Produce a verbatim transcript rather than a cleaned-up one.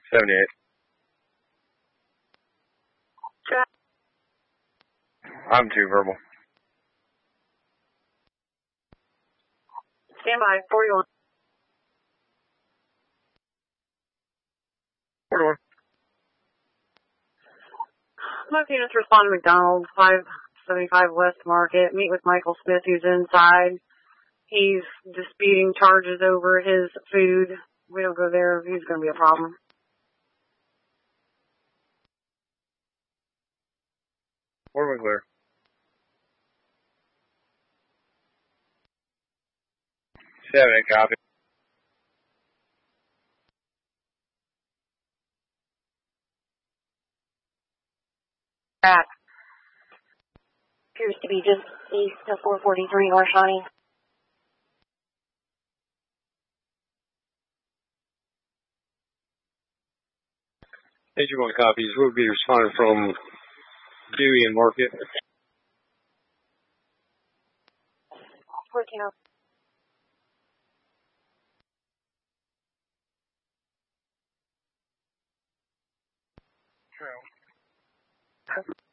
seventy-eight. Check. I'm two verbal. Stand by, forty-one. forty-one. Most units respond to McDonald's, five seventy-five West Market. Meet with Michael Smith, who's inside. He's disputing charges over his food. We don't go there. He's going to be a problem. Forward clear. Seven, copy. Back. Appears to be just east of four forty-three North Shawnee. Agent one copies. We'll be responding from Dewey and Market. fourteen oh. True.